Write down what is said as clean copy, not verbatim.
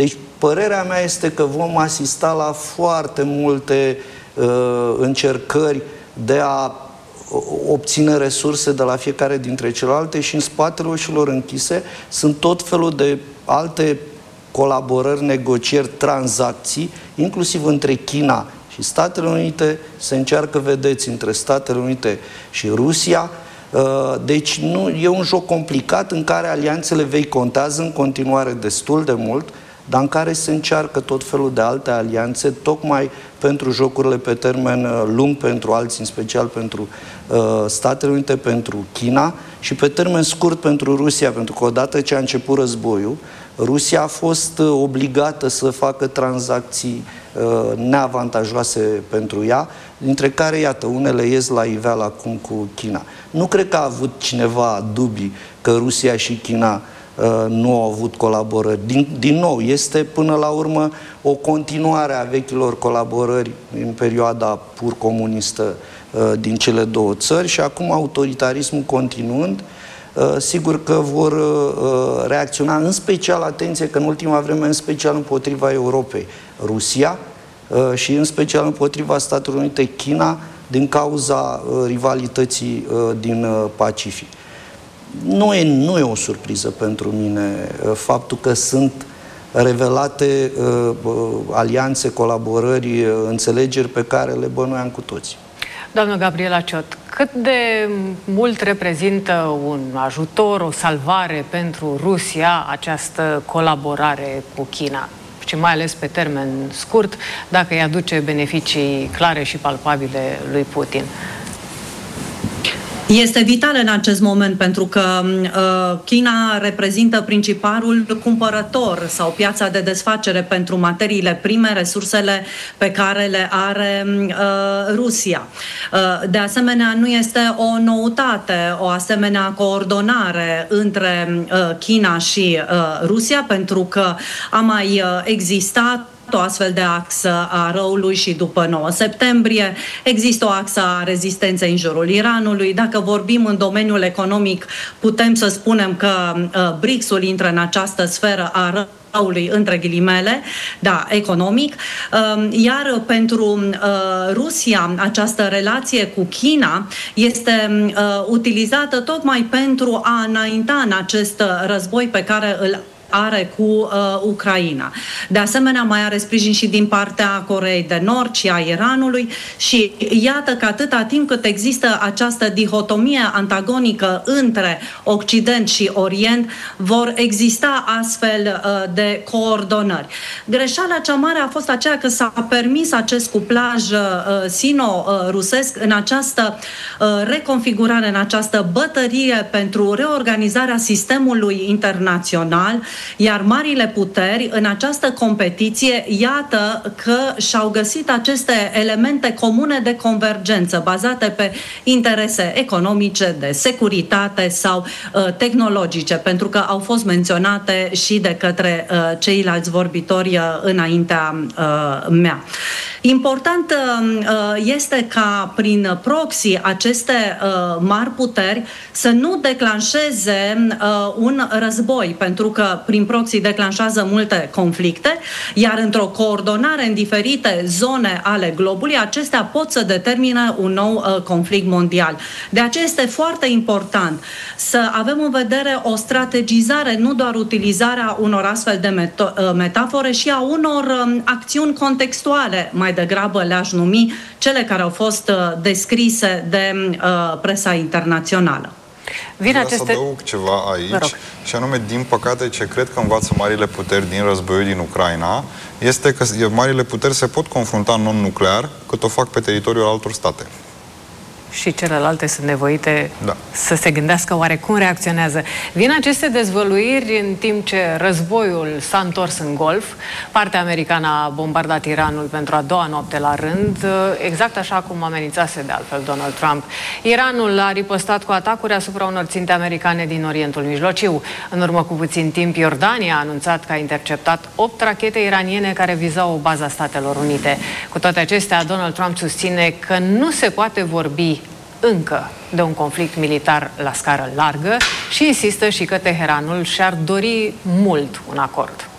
Deci părerea mea este că vom asista la foarte multe încercări de a obține resurse de la fiecare dintre celelalte și în spatele ușilor închise sunt tot felul de alte colaborări, negocieri, tranzacții, inclusiv între China și Statele Unite. Se încearcă, vedeți, între Statele Unite și Rusia. Deci nu, e un joc complicat în care alianțele vechi contează în continuare destul de mult, dar în care se încearcă tot felul de alte alianțe, tocmai pentru jocurile pe termen lung, pentru alții, în special pentru Statele Unite, pentru China, și pe termen scurt pentru Rusia, pentru că odată ce a început războiul, Rusia a fost obligată să facă tranzacții neavantajoase pentru ea, dintre care, iată, unele ies la iveală acum cu China. Nu cred că a avut cineva dubii că Rusia și China nu au avut colaborări. Din nou, este până la urmă o continuare a vechilor colaborări în perioada pur comunistă din cele două țări și acum autoritarismul continuând, sigur că vor reacționa, în special, atenție, că în ultima vreme, în special împotriva Europei, Rusia și în special împotriva Statelor Unite, China, din cauza rivalității din Pacific. Nu e o surpriză pentru mine faptul că sunt revelate alianțe, colaborări, înțelegeri pe care le bănuiam cu toții. Doamnă Gabriela Ciot, cât de mult reprezintă un ajutor, o salvare pentru Rusia această colaborare cu China? Și mai ales pe termen scurt, dacă îi aduce beneficii clare și palpabile lui Putin? Este vital în acest moment pentru că China reprezintă principalul cumpărător sau piața de desfacere pentru materiile prime, resursele pe care le are Rusia. De asemenea, nu este o noutate o asemenea coordonare între China și Rusia, pentru că a mai existat o astfel de axă a răului și după 9 septembrie. Există o axă a rezistenței în jurul Iranului. Dacă vorbim în domeniul economic, putem să spunem că BRICS-ul intră în această sferă a răului, între ghilimele, da, economic. Iar pentru Rusia, această relație cu China este utilizată tocmai pentru a înainta în acest război pe care îl are cu Ucraina. De asemenea, mai are sprijin și din partea Coreei de Nord și a Iranului și iată că atâta timp cât există această dihotomie antagonică între Occident și Orient, vor exista astfel de coordonări. Greșeala cea mare a fost aceea că s-a permis acest cuplaj sino-rusesc în această reconfigurare, în această bătărie pentru reorganizarea sistemului internațional, iar marile puteri în această competiție, iată că și-au găsit aceste elemente comune de convergență, bazate pe interese economice, de securitate sau tehnologice, pentru că au fost menționate și de către ceilalți vorbitori înaintea mea. Important este ca prin proxy aceste mari puteri să nu declanșeze un război, pentru că prin proxy declanșează multe conflicte, iar într-o coordonare în diferite zone ale globului, acestea pot să determine un nou conflict mondial. De aceea este foarte important să avem în vedere o strategizare, nu doar utilizarea unor astfel de metafore, și a unor acțiuni contextuale, mai degrabă le-aș numi, cele care au fost descrise de presa internațională. Vreau să adaug ceva aici, și anume, din păcate, ce cred că învață marile puteri din războiul din Ucraina este că marile puteri se pot confrunta non-nuclear cât o fac pe teritoriul altor state. Și celelalte sunt nevoite să se gândească oare cum reacționează. Vin aceste dezvăluiri în timp ce războiul s-a întors în Golf. Partea americană a bombardat Iranul pentru a doua noapte la rând, exact așa cum amenințase de altfel Donald Trump. Iranul a ripostat cu atacuri asupra unor ținte americane din Orientul Mijlociu. În urmă cu puțin timp, Iordania a anunțat că a interceptat 8 rachete iraniene care vizau o bază a Statelor Unite. Cu toate acestea, Donald Trump susține că nu se poate vorbi încă de un conflict militar la scară largă și insistă și că Teheranul și-ar dori mult un acord.